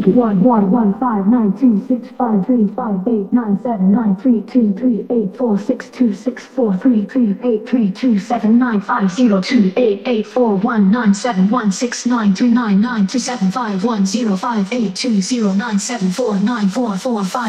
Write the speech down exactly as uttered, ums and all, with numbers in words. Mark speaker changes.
Speaker 1: one one one five nine two six five three five eight nine seven nine three two three eight four six two six four three three eight three two seven nine five zero two eight eight four one nine seven one six nine two nine nine two seven five one zero five eight two zero nine seven four nine four four five